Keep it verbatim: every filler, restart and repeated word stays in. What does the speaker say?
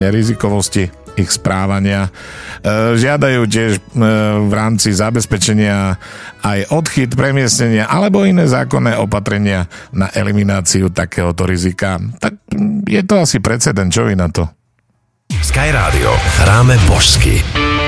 rizikovosti ich správania. Žiadajú tiež v rámci zabezpečenia aj odchyt, premiestnenia alebo iné zákonné opatrenia na elimináciu takéhoto rizika. Tak je to asi precedent, čo vy na to? Sky Rádio. Hráme božsky.